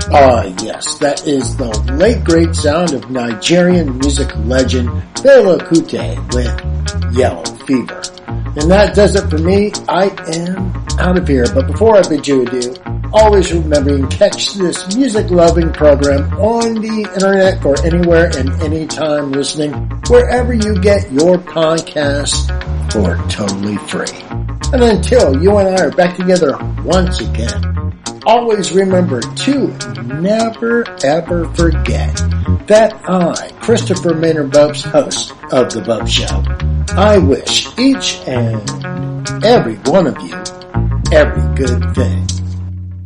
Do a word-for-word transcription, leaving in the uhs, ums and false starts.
Ah, yes, that is the late great sound of Nigerian music legend Fela Kuti with Yellow Fever. And that does it for me. I am out of here. But before I bid you adieu, always remember you can catch this music-loving program on the internet or anywhere and anytime listening, wherever you get your podcasts for totally free. And until you and I are back together once again, always remember to never ever forget that I, Christopher Maynard Bopes, host of The Bope Show, I wish each and every one of you every good thing.